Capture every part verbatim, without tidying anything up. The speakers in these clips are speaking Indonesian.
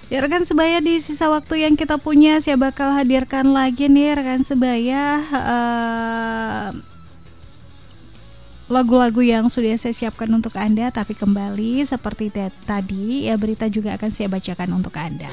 Ya rekan sebaya, di sisa waktu yang kita punya saya bakal hadirkan lagi nih rekan sebaya uh, lagu-lagu yang sudah saya siapkan untuk Anda. Tapi kembali seperti tadi ya, berita juga akan saya bacakan untuk Anda.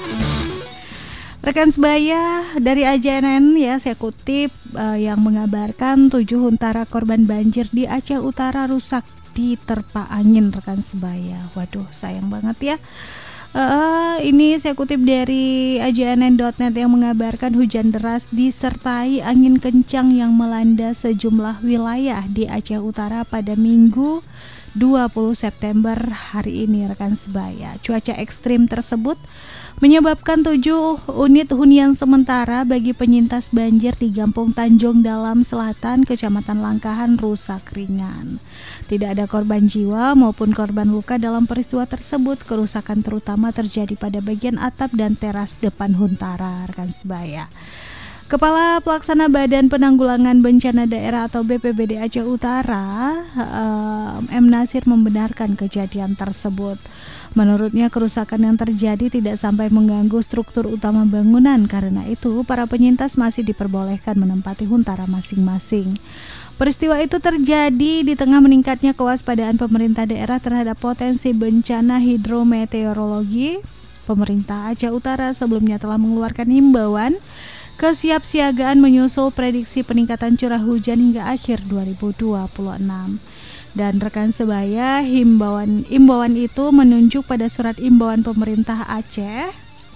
Rekan sebaya, dari A J N N ya saya kutip uh, yang mengabarkan tujuh huntara korban banjir di Aceh Utara rusak diterpa angin rekan sebaya. Waduh, sayang banget ya. Uh, ini saya kutip dari A J N N dot net yang mengabarkan hujan deras disertai angin kencang yang melanda sejumlah wilayah di Aceh Utara pada Minggu dua puluh September hari ini rekan sebaya. Cuaca ekstrim tersebut menyebabkan tujuh unit hunian sementara bagi penyintas banjir di Kampung Tanjung Dalam Selatan, Kecamatan Langkahan rusak ringan. Tidak ada korban jiwa maupun korban luka dalam peristiwa tersebut. Kerusakan terutama terjadi pada bagian atap dan teras depan huntara rekan sebaya. Kepala Pelaksana Badan Penanggulangan Bencana Daerah atau B P B D Aceh Utara, um, M. Nasir membenarkan kejadian tersebut. Menurutnya kerusakan yang terjadi tidak sampai mengganggu struktur utama bangunan, karena itu para penyintas masih diperbolehkan menempati huntara masing-masing. Peristiwa itu terjadi di tengah meningkatnya kewaspadaan pemerintah daerah terhadap potensi bencana hidrometeorologi. Pemerintah Aceh Utara sebelumnya telah mengeluarkan himbauan kesiapsiagaan menyusul prediksi peningkatan curah hujan hingga akhir dua ribu dua puluh enam. Dan rekan sebaya, himbauan himbauan itu menunjuk pada surat himbauan pemerintah Aceh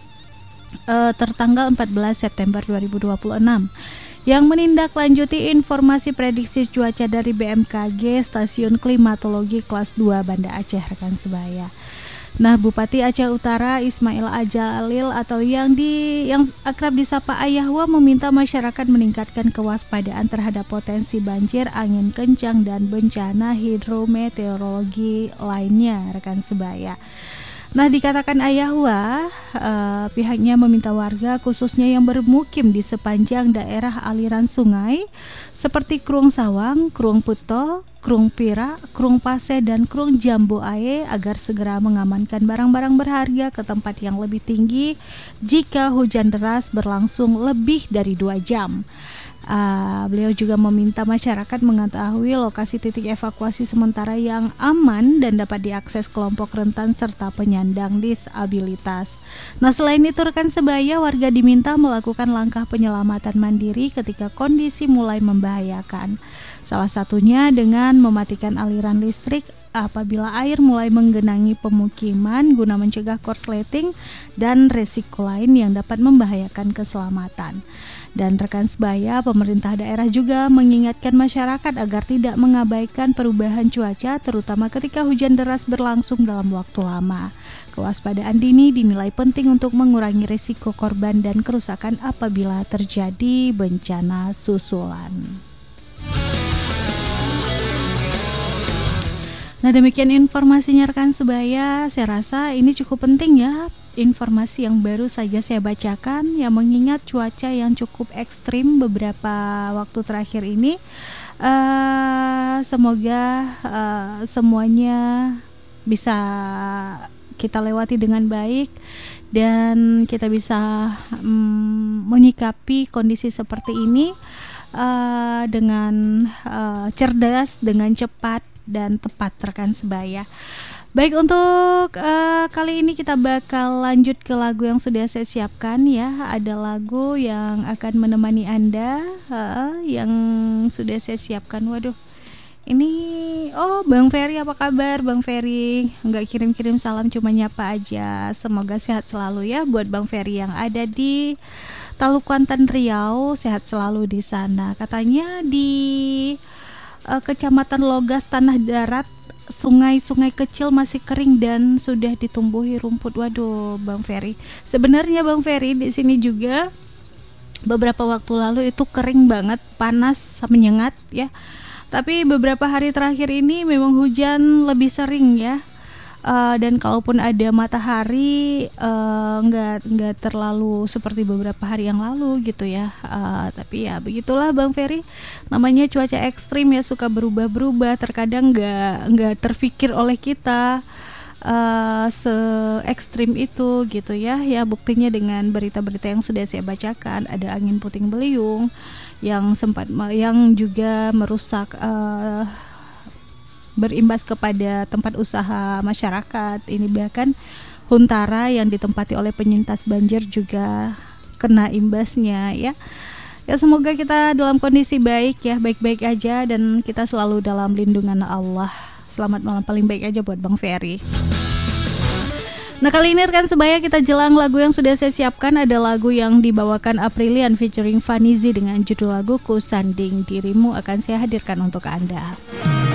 eh, tertanggal empat belas September dua ribu dua puluh enam yang menindaklanjuti informasi prediksi cuaca dari B M K G Stasiun Klimatologi Kelas dua Banda Aceh rekan sebaya. Nah, Bupati Aceh Utara Ismail Ajalil atau yang di yang akrab disapa Ayahwa meminta masyarakat meningkatkan kewaspadaan terhadap potensi banjir, angin kencang dan bencana hidrometeorologi lainnya rekan sebaya. Nah, dikatakan Ayahwa, uh, pihaknya meminta warga khususnya yang bermukim di sepanjang daerah aliran sungai seperti Krung Sawang, Krung Puto, Krung Pira, Krung Pase, dan Krung Jambu Ae agar segera mengamankan barang-barang berharga ke tempat yang lebih tinggi jika hujan deras berlangsung lebih dari dua jam. Uh, beliau juga meminta masyarakat mengetahui lokasi titik evakuasi sementara yang aman dan dapat diakses kelompok rentan serta penyandang disabilitas. Nah, selain itu rekan sebaya, warga diminta melakukan langkah penyelamatan mandiri ketika kondisi mulai membahayakan. Salah satunya dengan mematikan aliran listrik apabila air mulai menggenangi pemukiman guna mencegah korsleting dan resiko lain yang dapat membahayakan keselamatan. Dan rekan sebaya, pemerintah daerah juga mengingatkan masyarakat agar tidak mengabaikan perubahan cuaca terutama ketika hujan deras berlangsung dalam waktu lama. Kewaspadaan dini dinilai penting untuk mengurangi risiko korban dan kerusakan apabila terjadi bencana susulan. Nah, demikian informasinya rekan sebaya. Saya rasa ini cukup penting ya, informasi yang baru saja saya bacakan yang mengingat cuaca yang cukup ekstrim beberapa waktu terakhir ini. Uh, semoga uh, semuanya bisa kita lewati dengan baik dan kita bisa um, menyikapi kondisi seperti ini uh, dengan uh, cerdas, dengan cepat dan tepat rekan sebaya. Baik, untuk uh, kali ini kita bakal lanjut ke lagu yang sudah saya siapkan ya. Ada lagu yang akan menemani Anda uh, yang sudah saya siapkan. Waduh, ini oh Bang Ferry, apa kabar Bang Ferry? Nggak kirim-kirim salam, cuma nyapa aja. Semoga sehat selalu ya buat Bang Ferry yang ada di Taluk Kuantan Riau. Sehat selalu di sana. Katanya di uh, Kecamatan Logas Tanah Darat sungai-sungai kecil masih kering dan sudah ditumbuhi rumput. Waduh, Bang Ferry. Sebenarnya Bang Ferry di sini juga beberapa waktu lalu itu kering banget, panas menyengat ya. Tapi beberapa hari terakhir ini memang hujan lebih sering ya. Uh, dan kalaupun ada matahari uh, nggak nggak terlalu seperti beberapa hari yang lalu gitu ya. Uh, tapi ya begitulah Bang Ferry, namanya cuaca ekstrim ya, suka berubah-berubah. Terkadang nggak nggak terfikir oleh kita uh, se ekstrim itu gitu ya. Ya buktinya dengan berita-berita yang sudah saya bacakan, ada angin puting beliung yang sempat yang juga merusak uh, berimbas kepada tempat usaha masyarakat. Ini bahkan huntara yang ditempati oleh penyintas banjir juga kena imbasnya ya. Ya semoga kita dalam kondisi baik ya, baik-baik aja dan kita selalu dalam lindungan Allah. Selamat malam paling baik aja buat Bang Ferry. Nah kali ini rekan sebaya kita jelang lagu yang sudah saya siapkan. Ada lagu yang dibawakan Aprilian featuring Fanizi dengan judul lagu Ku Sanding Dirimu akan saya hadirkan untuk Anda.